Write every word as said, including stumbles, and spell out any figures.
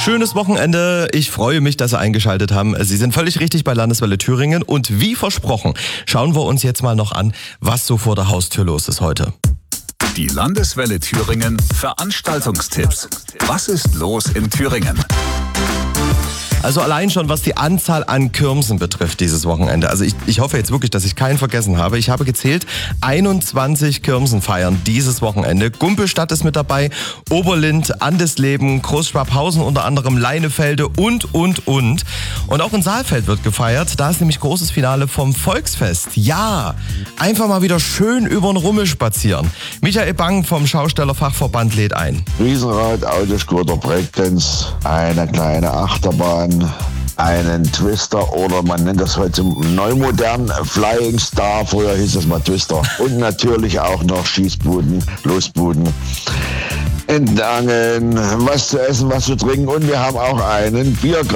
Schönes Wochenende. Ich freue mich, dass Sie eingeschaltet haben. Sie sind völlig richtig bei Landeswelle Thüringen. Und wie versprochen, schauen wir uns jetzt mal noch an, was so vor der Haustür los ist heute. Die Landeswelle Thüringen Veranstaltungstipps. Was ist los in Thüringen? Also allein schon, was die Anzahl an Kirmsen betrifft dieses Wochenende. Also ich, ich hoffe jetzt wirklich, dass ich keinen vergessen habe. Ich habe gezählt, einundzwanzig Kirmsen feiern dieses Wochenende. Gumpelstadt ist mit dabei, Oberlind, Andesleben, Großschwabhausen unter anderem, Leinefelde und, und, und. Und auch in Saalfeld wird gefeiert. Da ist nämlich großes Finale vom Volksfest. Ja, einfach mal wieder schön über den Rummel spazieren. Michael Bang vom Schaustellerfachverband lädt ein. Riesenrad, Autoscooter, Breakdance, eine kleine Achterbahn, einen Twister oder man nennt das heute neumodern Flying Star, früher hieß es mal Twister. Und natürlich auch noch Schießbuden, Losbuden, Entangeln, was zu essen, was zu trinken und wir haben auch einen Biergarten.